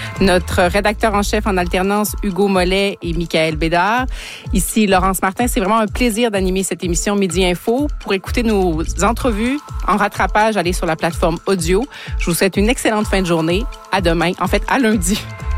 Notre rédacteur en chef en alternance, Hugo Mollet et Michael Bédard. Ici, Laurence Martin. C'est vraiment un plaisir d'animer cette émission Midi Info. Pour écouter nos entrevues en rattrapage, allez sur la plateforme audio. Je vous souhaite une excellente fin de journée. À demain. En fait, à lundi.